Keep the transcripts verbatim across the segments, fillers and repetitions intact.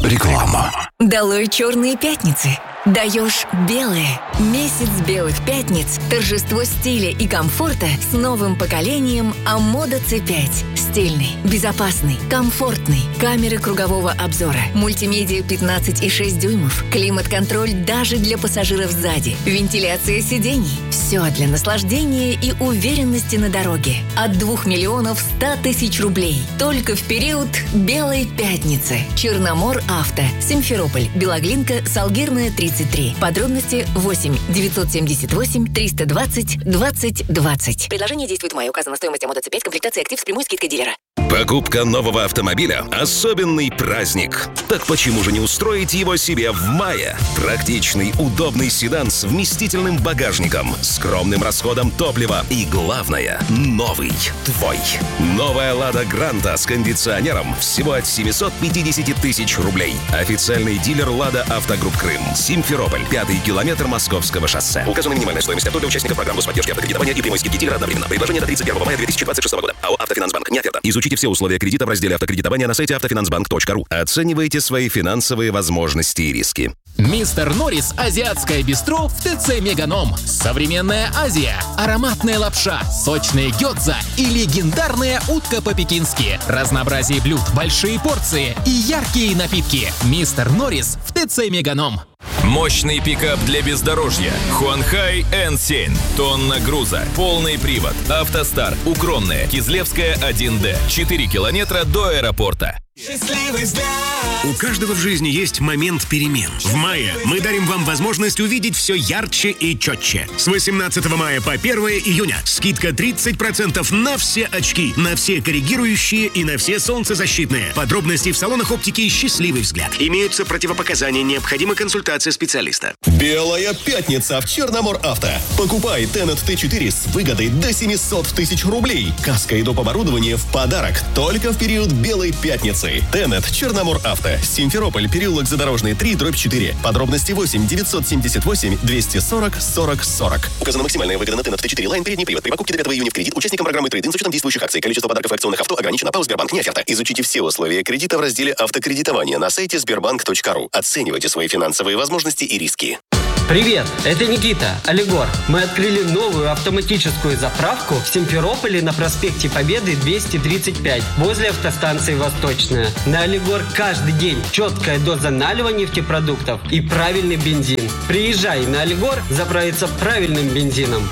Реклама. Долой черные пятницы. Даешь белые. Месяц белых пятниц. Торжество стиля и комфорта с новым поколением Амода си пять. Стильный, безопасный, комфортный. Камеры кругового обзора. Мультимедиа пятнадцать и шесть дюймов. Климат-контроль даже для пассажиров сзади. Вентиляция сидений. Все для наслаждения и уверенности на дороге. От двух миллионов ста тысяч рублей. Только в период Белой пятницы. Черномор Авто. Симферополь. Белоглинка. Салгирная, тридцать три. Подробности восемь девятьсот семьдесят восемь триста двадцать двадцать двадцать. Предложение действует в мае. Указана стоимость Амода си пять. Комплектация актив с прямой скидкой дилера. Покупка нового автомобиля – особенный праздник. Так почему же не устроить его себе в мае? Практичный, удобный седан с вместительным багажником, скромным расходом топлива и, главное, новый, твой. Новая «Лада Гранта» с кондиционером всего от семьсот пятьдесят тысяч рублей. Официальный дилер «Лада Автогрупп Крым». Симферополь, пятый километр Московского шоссе. Указана минимальная стоимость авто для участников программы с поддержки автокредитования и прямой скидки дилера одновременно. Предложение до тридцать первого мая две тысячи двадцать шестого года. АО «Автофинансбанк». Не оферта. Изучите все условия кредита в разделе автокредитования на сайте автофинансбанк точка ру. Оценивайте свои финансовые возможности и риски. Мистер Норрис азиатское бистро в ТЦ Меганом. Современная Азия, ароматная лапша, сочные гёдза и легендарная утка по-пекински. Разнообразие блюд, большие порции и яркие напитки. Мистер Норрис в ТЦ Меганом. Мощный пикап для бездорожья. Хуанхай эн семь. Тонна груза. Полный привод. Автостар. Укромная. Кизлевская один дэ. четыре километра до аэропорта. Счастливый взгляд. У каждого в жизни есть момент перемен. В мае мы дарим вам возможность увидеть все ярче и четче. С восемнадцатого мая по первое июня скидка тридцать процентов на все очки, на все коррегирующие и на все солнцезащитные. Подробности в салонах оптики «Счастливый взгляд». Имеются противопоказания, необходима консультация специалиста. Белая пятница в Черномор Авто. Покупай Тенет Т четыре с выгодой до семьсот тысяч рублей. Каска и доп. Оборудование в подарок. Только в период Белой пятницы. Тенет, Черномор Авто, Симферополь, переулок Задорожный, три, дробь четыре. Подробности восемь девятьсот семьдесят восемь двести сорок сорок сорок. Указана максимальная выгода на Тенет Т четыре Лайн передний привод. При покупке до пятого июня в кредит участникам программы трейд-ин с учетом действующих акций. Количество подарков акционных авто ограничено. ПАО «Сбербанк». Не оферта. Изучите все условия кредита в разделе «Автокредитование» на сайте сбербанк точка ру. Оценивайте свои финансовые возможности и риски. Привет, это Никита, Алигор. Мы открыли новую автоматическую заправку в Симферополе на проспекте Победы двести тридцать пять, возле автостанции Восточная. На Алигор каждый день четкая доза налива нефтепродуктов и правильный бензин. Приезжай на Алигор заправиться правильным бензином.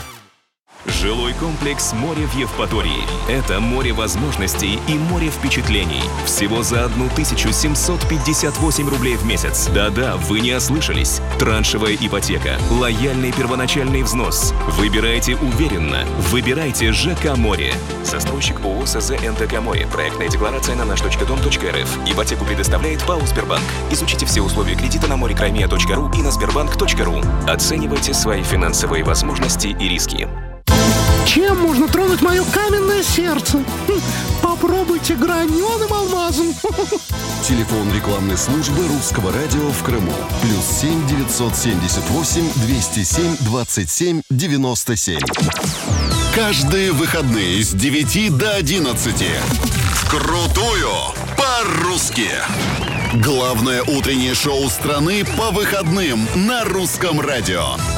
Жилой комплекс «Море» в Евпатории. Это море возможностей и море впечатлений. Всего за одну тысячу семьсот пятьдесят восемь рублей в месяц. Да-да, вы не ослышались. Траншевая ипотека, лояльный первоначальный взнос. Выбирайте уверенно. Выбирайте ЖК «Море». Застройщик ООО СЗ НТК «Море». Проектная декларация на наш точка дом точка эр эф. Ипотеку предоставляет ПАО «Сбербанк». Изучите все условия кредита на море-краймия точка ру и на сбербанк точка ру. Оценивайте свои финансовые возможности и риски. Чем можно тронуть мое каменное сердце? Хм, попробуйте граненым алмазом. Телефон рекламной службы Русского радио в Крыму. Плюс семь девятьсот семьдесят восемь двести семь двадцать семь девяносто семь. Каждые выходные с девяти до одиннадцати. Вкрутую по-русски. Главное утреннее шоу страны по выходным на Русском радио.